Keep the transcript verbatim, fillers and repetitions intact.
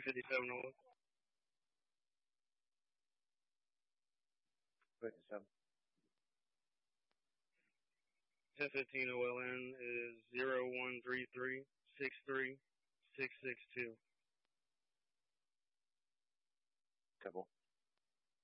fifty-seven O L. fifty-seven. ten fifteen O L N is zero one three three six three six six two. Couple.